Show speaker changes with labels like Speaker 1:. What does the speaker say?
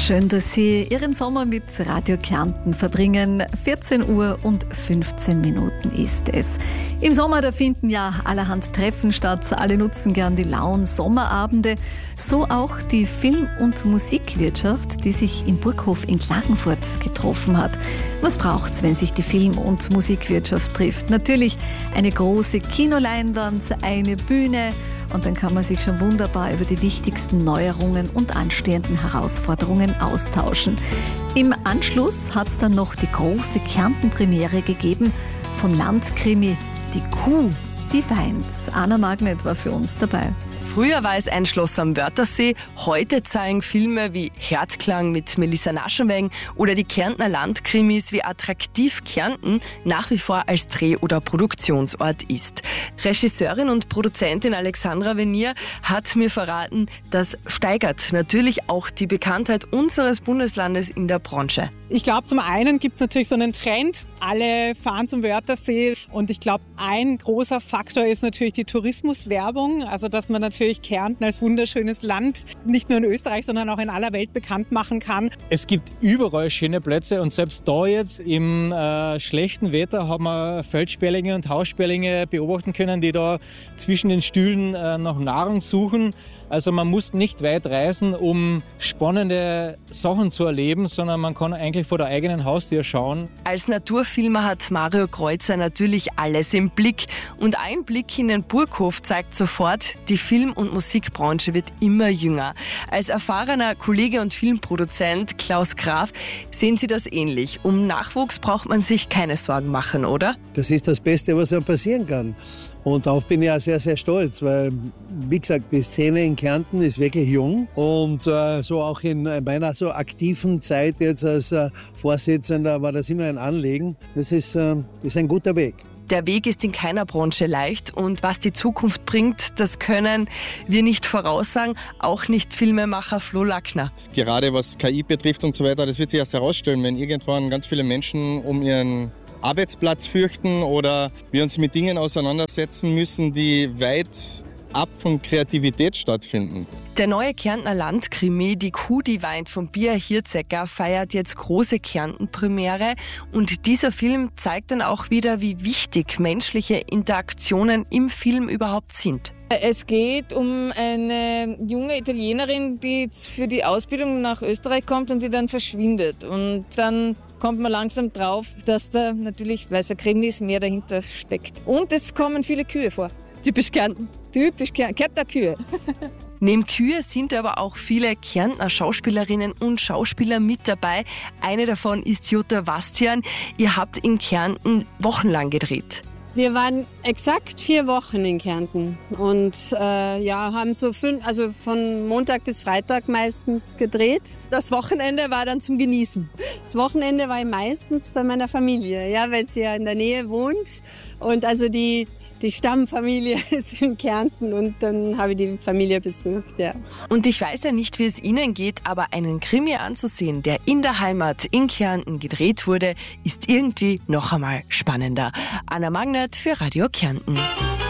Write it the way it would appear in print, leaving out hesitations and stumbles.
Speaker 1: Schön, dass Sie Ihren Sommer mit Radio Kärnten verbringen. 14 Uhr und 15 Minuten ist es. Im Sommer, da finden ja allerhand Treffen statt. Alle nutzen gern die lauen Sommerabende. So auch die Film- und Musikwirtschaft, die sich im Burghof in Klagenfurt getroffen hat. Was braucht's, wenn sich die Film- und Musikwirtschaft trifft? Natürlich eine große Kinoleinwand, eine Bühne. Und dann kann man sich schon wunderbar über die wichtigsten Neuerungen und anstehenden Herausforderungen austauschen. Im Anschluss hat es dann noch die große Kärnten-Premiere gegeben vom Landkrimi Die Kuh, die weint. Anna Magnet war für uns dabei.
Speaker 2: Früher war es ein Schloss am Wörthersee, heute zeigen Filme wie Herzklang mit Melissa Naschenweng oder die Kärntner Landkrimis wie attraktiv Kärnten nach wie vor als Dreh- oder Produktionsort ist. Regisseurin und Produzentin Alexandra Venier hat mir verraten, das steigert natürlich auch die Bekanntheit unseres Bundeslandes in der Branche.
Speaker 3: Ich glaube, zum einen gibt es natürlich so einen Trend, alle fahren zum Wörthersee und ich glaube, ein großer Faktor ist natürlich die Tourismuswerbung, also dass man natürlich Kärnten als wunderschönes Land nicht nur in Österreich, sondern auch in aller Welt bekannt machen kann.
Speaker 4: Es gibt überall schöne Plätze und selbst da jetzt im schlechten Wetter haben wir Feldsperlinge und Haussperlinge beobachten können, die da zwischen den Stühlen nach Nahrung suchen. Also man muss nicht weit reisen, um spannende Sachen zu erleben, sondern man kann eigentlich vor der eigenen Haustür schauen.
Speaker 2: Als Naturfilmer hat Mario Kreuzer natürlich alles im Blick. Und ein Blick in den Burghof zeigt sofort, die Film- und Musikbranche wird immer jünger. Als erfahrener Kollege und Filmproduzent Klaus Graf sehen Sie das ähnlich. Um Nachwuchs braucht man sich keine Sorgen machen, oder?
Speaker 5: Das ist das Beste, was einem passieren kann. Und darauf bin ich auch sehr, sehr stolz, weil, wie gesagt, die Szene in Kärnten ist wirklich jung und so auch in meiner so aktiven Zeit jetzt als Vorsitzender war das immer ein Anliegen. Das ist ein guter Weg.
Speaker 2: Der Weg ist in keiner Branche leicht und was die Zukunft bringt, das können wir nicht voraussagen, auch nicht Filmemacher Flo Lackner.
Speaker 6: Gerade was KI betrifft und so weiter, das wird sich erst herausstellen, wenn irgendwann ganz viele Menschen um ihren Arbeitsplatz fürchten oder wir uns mit Dingen auseinandersetzen müssen, die weit ab von Kreativität stattfinden.
Speaker 2: Der neue Kärntner Landkrimi Die Kuh, die weint von Pia Hirzegger feiert jetzt große Kärnten-Premiere und dieser Film zeigt dann auch wieder, wie wichtig menschliche Interaktionen im Film überhaupt sind.
Speaker 7: Es geht um eine junge Italienerin, die für die Ausbildung nach Österreich kommt und die dann verschwindet. Und dann kommt man langsam drauf, dass da natürlich, weil es ein Krimi ist, mehr dahinter steckt. Und es kommen viele Kühe vor. Typisch Kärnten. Typisch Kärntner Kühe.
Speaker 2: Neben Kühe sind aber auch viele Kärntner Schauspielerinnen und Schauspieler mit dabei. Eine davon ist Jutta Bastian. Ihr habt in Kärnten wochenlang gedreht.
Speaker 8: Wir waren exakt 4 Wochen in Kärnten und haben so von Montag bis Freitag meistens gedreht.
Speaker 7: Das Wochenende war dann zum Genießen.
Speaker 8: Das Wochenende war ich meistens bei meiner Familie, ja, weil sie ja in der Nähe wohnt und also die Stammfamilie ist in Kärnten und dann habe ich die Familie besucht, ja.
Speaker 2: Und ich weiß ja nicht, wie es Ihnen geht, aber einen Krimi anzusehen, der in der Heimat in Kärnten gedreht wurde, ist irgendwie noch einmal spannender. Anna Magnet für Radio Kärnten.